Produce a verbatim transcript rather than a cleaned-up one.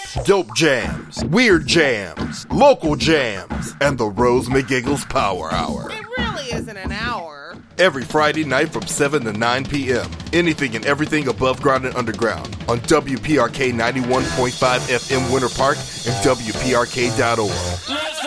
dope jams, weird jams, local jams, and the Rose McGiggles Power Hour. It really isn't an hour. Every Friday night from seven to nine p.m. Anything and everything above ground and underground on W P R K ninety-one point five F M Winter Park and W P R K dot org.